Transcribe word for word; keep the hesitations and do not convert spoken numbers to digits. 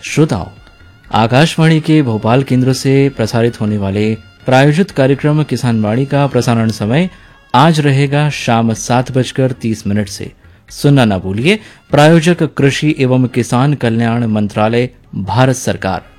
श्रोताओं, आकाशवाणी के भोपाल केंद्र से प्रसारित होने वाले प्रायोजित कार्यक्रम किसान वाणी का प्रसारण समय आज रहेगा शाम सात बजकर तीस मिनट से। सुनना न भूलिए। प्रायोजक कृषि एवं किसान कल्याण मंत्रालय, भारत सरकार।